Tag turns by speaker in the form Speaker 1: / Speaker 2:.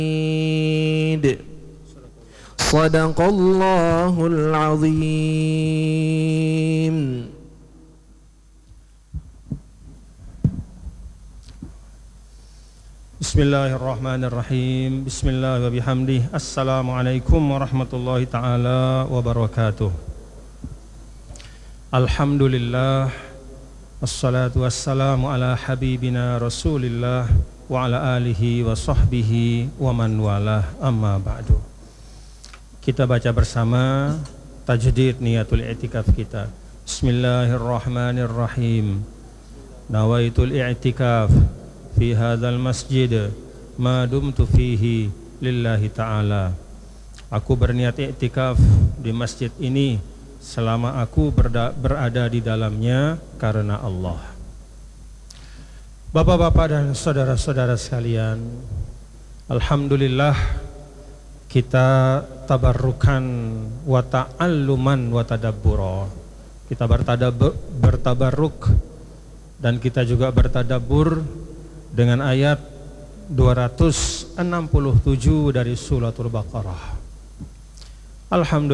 Speaker 1: Sadaqallahul azim.
Speaker 2: Bismillahirrahmanirrahim. Bismillah wa bihamdih. Assalamualaikum warahmatullahi ta'ala wabarakatuh. Alhamdulillah. Assalatu wassalamu ala habibina Rasulillah wa ala alihi wa sahbihi wa man walah, amma ba'du. Kita baca bersama tajdid niyatul i'tikaf kita. Bismillahirrahmanirrahim. Nawaitul i'tikaf fi hadzal masjid ma dumtu fihi lillahi ta'ala. Aku berniat i'tikaf di masjid ini selama aku berada di dalamnya karena Allah. Bapak-bapak dan saudara-saudara sekalian, alhamdulillah kita tabarrukan wa ta'alluman wa tadabbura. Kita bertabarruk dan kita juga bertadabbur dengan ayat 267 dari suratul Baqarah. Alhamdulillah.